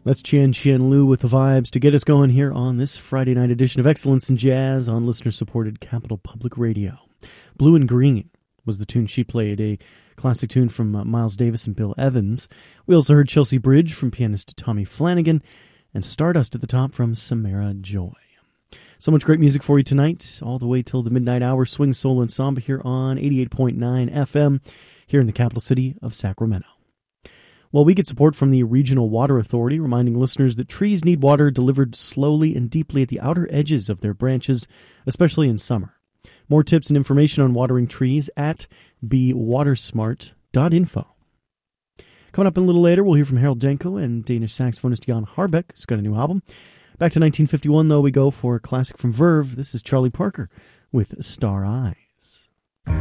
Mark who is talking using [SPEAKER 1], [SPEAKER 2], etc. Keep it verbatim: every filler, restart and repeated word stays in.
[SPEAKER 1] That's Qian Qian Lu with the vibes to get us going here on this Friday night edition of Excellence in Jazz on listener-supported Capital Public Radio. Blue and Green was the tune she played, a classic tune from uh, Miles Davis and Bill Evans. We also heard Chelsea Bridge from pianist Tommy Flanagan, and Stardust at the top from Samara Joy. So much great music for you tonight, all the way till the midnight hour. Swing, soul, and samba here on eighty-eight point nine F M, here in the capital city of Sacramento. Well, we get support from the Regional Water Authority, reminding listeners that trees need water delivered slowly and deeply at the outer edges of their branches, especially in summer. More tips and information on watering trees at be water smart dot info. Coming up a little later, we'll hear from Harold Danko and Danish saxophonist Jan Harbeck, who's got a new album. Back to nineteen fifty-one, though, we go for a classic from Verve. This is Charlie Parker with Star Eye.